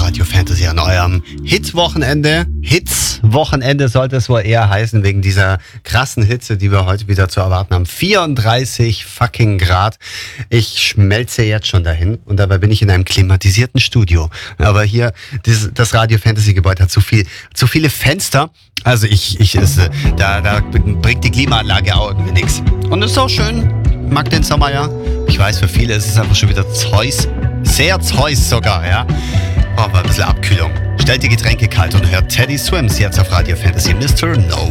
Radio Fantasy an eurem Hit-Wochenende. Hits-Wochenende sollte es wohl eher heißen, wegen dieser krassen Hitze, die wir heute wieder zu erwarten haben. 34 fucking Grad. Ich schmelze jetzt schon dahin und dabei bin ich in einem klimatisierten Studio. Aber hier, das Radio Fantasy Gebäude hat zu viele Fenster. Also da bringt die Klimaanlage auch irgendwie nichts. Und es ist auch schön. Ich mag den Sommer, ja. Ich weiß, für viele ist es einfach schon wieder Zeus. Sehr Zeus sogar, ja. Brauchen wir ein bisschen Abkühlung. Stellt die Getränke kalt und hört Teddy Swims jetzt auf Radio Fantasy Mr. No.